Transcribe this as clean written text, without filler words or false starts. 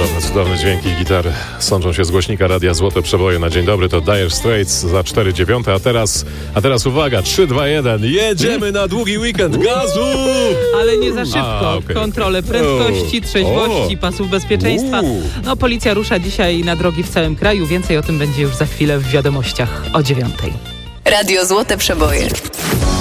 Cudowne dźwięki gitary sączą się z głośnika Radia Złote Przeboje na dzień dobry. To Dire Straits za 4:09, a teraz uwaga, 3, 2, 1. Jedziemy na długi weekend. Gazu! Ale nie za szybko. Kontrole prędkości, trzeźwości, pasów bezpieczeństwa. No, policja rusza dzisiaj na drogi w całym kraju. Więcej o tym będzie już za chwilę w wiadomościach o 9:00. Radio Złote Przeboje.